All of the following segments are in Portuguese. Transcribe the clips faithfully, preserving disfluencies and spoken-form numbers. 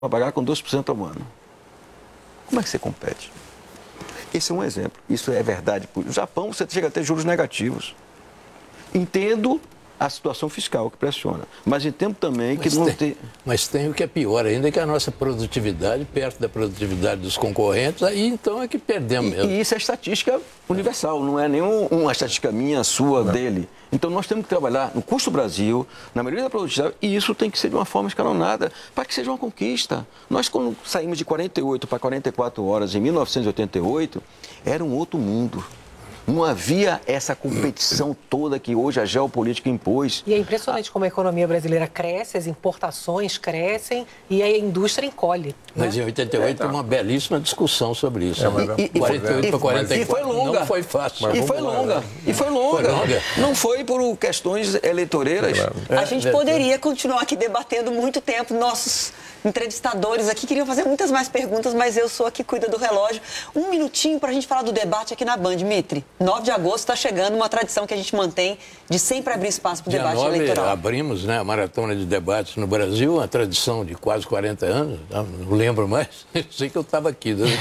para pagar com dois por cento ao ano. Como é que você compete? Esse é um exemplo. Isso é verdade. No Japão, você chega a ter juros negativos. Entendo a situação fiscal que pressiona, mas entendo também que mas não tem, tem... Mas tem o que é pior ainda, que a nossa produtividade, perto da produtividade dos concorrentes, aí então é que perdemos mesmo. E, e isso é estatística universal, não é nenhuma estatística minha, sua, não. dele. Então nós temos que trabalhar no custo Brasil, na maioria da produtividade, e isso tem que ser de uma forma escalonada, para que seja uma conquista. Nós, quando saímos de quarenta e oito para quarenta e quatro horas em mil novecentos e oitenta e oito, era um outro mundo. Não havia essa competição toda que hoje a geopolítica impôs. E é impressionante como a economia brasileira cresce, as importações crescem e a indústria encolhe. Mas né? em oitenta e oito teve é, tá. uma belíssima discussão sobre isso. É, mas, e, e, quarenta e oito para quarenta e quatro. E foi longa. Não foi fácil. E foi longa. E foi longa. Foi longa. Não foi por questões eleitoreiras. É, a gente poderia continuar aqui debatendo muito tempo. Nossos entrevistadores aqui queriam fazer muitas mais perguntas, mas eu sou a que cuida do relógio. Um minutinho para a gente falar do debate aqui na Band, Dmitry. nove de agosto está chegando, uma tradição que a gente mantém de sempre abrir espaço para o debate nove, eleitoral. Abrimos, né, a maratona de debates no Brasil, uma tradição de quase quarenta anos, não lembro mais, eu sei que eu estava aqui. Né?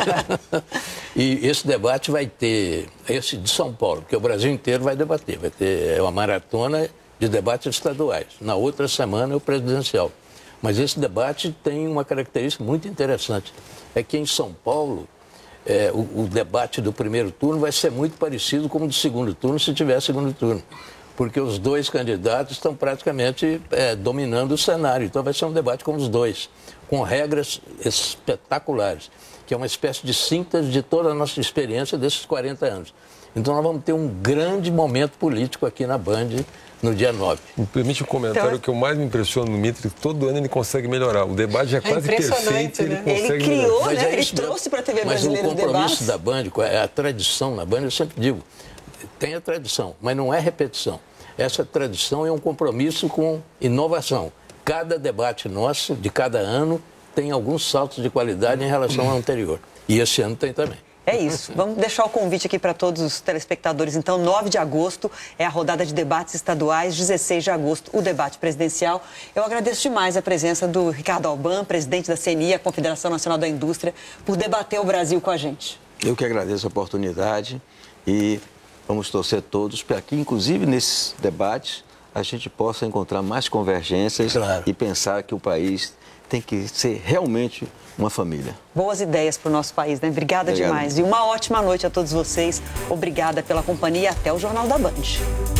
E esse debate vai ter, esse de São Paulo, porque o Brasil inteiro vai debater, vai ter uma maratona de debates estaduais. Na outra semana é o presidencial. Mas esse debate tem uma característica muito interessante, é que em São Paulo, É, o, o debate do primeiro turno vai ser muito parecido com o do segundo turno, se tiver segundo turno. Porque os dois candidatos estão praticamente é, dominando o cenário. Então vai ser um debate com os dois, com regras espetaculares, que é uma espécie de síntese de toda a nossa experiência desses quarenta anos. Então nós vamos ter um grande momento político aqui na Band no dia nove. Me permite um comentário então, que eu mais me impressiono no Dmitry, que todo ano ele consegue melhorar. O debate já é quase é perfeito, né? ele consegue Ele criou, melhorar. né? Ele trouxe para a T V mas brasileira o compromisso da Band, a tradição na Band, eu sempre digo, tem a tradição, mas não é repetição. Essa tradição é um compromisso com inovação. Cada debate nosso, de cada ano, tem alguns saltos de qualidade em relação ao anterior. E esse ano tem também. É isso. Vamos deixar o convite aqui para todos os telespectadores. Então, nove de agosto é a rodada de debates estaduais, dezesseis de agosto o debate presidencial. Eu agradeço demais a presença do Ricardo Alban, presidente da C N I, a Confederação Nacional da Indústria, por debater o Brasil com a gente. Eu que agradeço a oportunidade e vamos torcer todos para que, inclusive nesses debates, a gente possa encontrar mais convergências claro. E pensar que o país tem que ser realmente uma família. Boas ideias para o nosso país, né? Obrigada Obrigado. demais. E uma ótima noite a todos vocês. Obrigada pela companhia. Até o Jornal da Band.